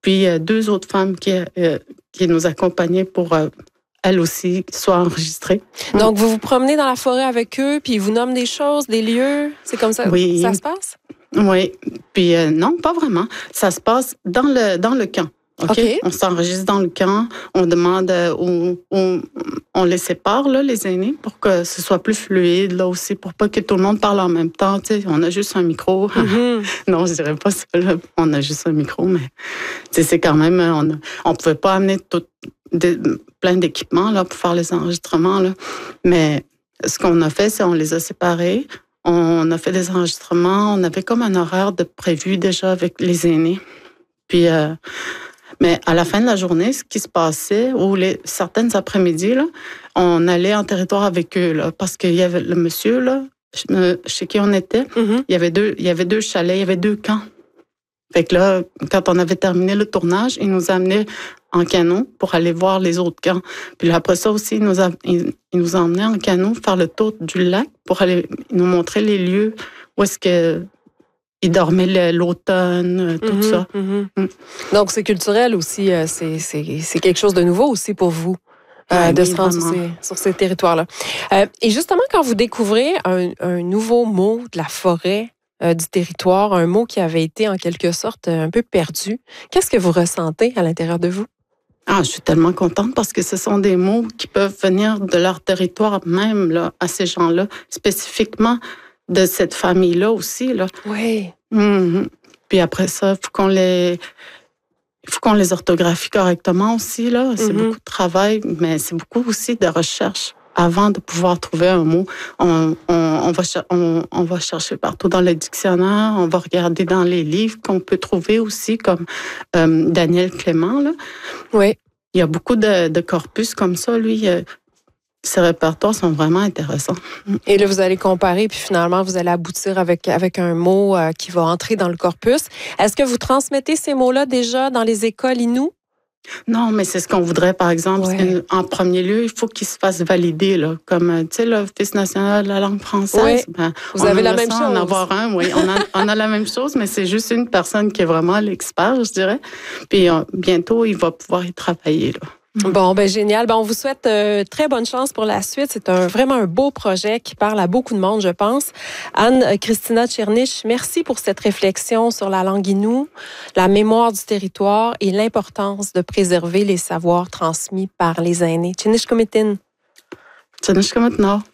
Puis, 2 autres femmes qui nous accompagnaient pour... elles aussi, soient enregistrées. Donc, vous vous promenez dans la forêt avec eux, puis ils vous nomment des choses, des lieux? C'est comme ça Oui. ça se passe? Oui. Puis non, pas vraiment. Ça se passe dans le camp. OK? On s'enregistre dans le camp. On demande on les sépare, là, les aînés, pour que ce soit plus fluide, là aussi, pour pas que tout le monde parle en même temps. Tu sais, on a juste un micro. Non, je dirais pas ça, là. On a juste un micro, mais c'est quand même... On pouvait pas amener plein d'équipements, là, pour faire les enregistrements, là. Mais ce qu'on a fait, c'est on les a séparés. On a fait des enregistrements. On avait comme un horaire prévu déjà avec les aînés. Puis... mais à la fin de la journée, ce qui se passait, ou certaines après-midi, là, on allait en territoire avec eux, là, parce qu'il y avait le monsieur, là, chez qui on était, il y avait 2 chalets, il y avait 2 camps. Fait que là, quand on avait terminé le tournage, il nous amenait en canot pour aller voir les autres camps. Puis là, après ça aussi, il nous emmenait en canot faire le tour du lac pour aller nous montrer les lieux où est-ce que ils dormaient l'automne, tout ça. Donc, c'est culturel aussi. C'est quelque chose de nouveau aussi pour vous, de se rendre sur ces territoires-là. Et justement, quand vous découvrez un nouveau mot de la forêt, du territoire, un mot qui avait été en quelque sorte un peu perdu, qu'est-ce que vous ressentez à l'intérieur de vous? Ah, je suis tellement contente parce que ce sont des mots qui peuvent venir de leur territoire même, là, à ces gens-là, spécifiquement de cette famille-là aussi, là. Oui. Puis après ça, il faut qu'on les orthographie correctement aussi, là. C'est beaucoup de travail, mais c'est beaucoup aussi de recherche avant de pouvoir trouver un mot. On va chercher partout dans le dictionnaire, on va regarder dans les livres qu'on peut trouver aussi, comme Daniel Clément, là. Oui. Il y a beaucoup de corpus comme ça, lui. Ces répertoires sont vraiment intéressants. Et là, vous allez comparer, puis finalement, vous allez aboutir avec un mot qui va entrer dans le corpus. Est-ce que vous transmettez ces mots-là déjà dans les écoles Innu? Non, mais c'est ce qu'on voudrait, par exemple. En premier lieu, il faut qu'il se fasse valider, là, comme, tu sais, l'Office national de la langue française. Oui. Vous avez la même chose. En avoir un, oui. On a la même chose, mais c'est juste une personne qui est vraiment l'expert, je dirais. Puis bientôt, il va pouvoir y travailler, là. Bon, ben génial. Ben, on vous souhaite très bonne chance pour la suite. C'est vraiment un beau projet qui parle à beaucoup de monde, je pense. Anne-Christina Tchernich, merci pour cette réflexion sur la langue Innu, la mémoire du territoire et l'importance de préserver les savoirs transmis par les aînés. Tchernich Komitin. Tchernich Komitin.